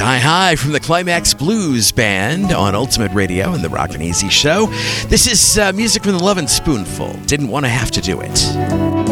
Sky High from the Climax Blues Band on Ultimate Radio and the Rock and Easy Show. This is music from the Lovin' Spoonful. Didn't want to have to do it.